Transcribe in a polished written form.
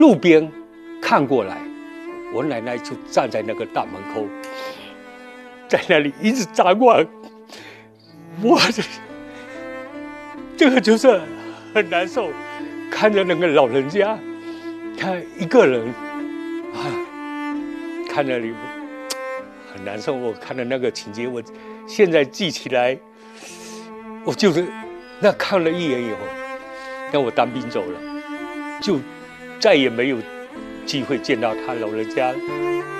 路边看过来，我奶奶就站在那个大门口，在那里一直张望。我这个就是很难受，看着那个老人家，他一个人啊，看那里很难受。我看到那个情节，我现在记起来，我就是那看了一眼以后，那我当兵走了，就再也没有机会见到他老人家了。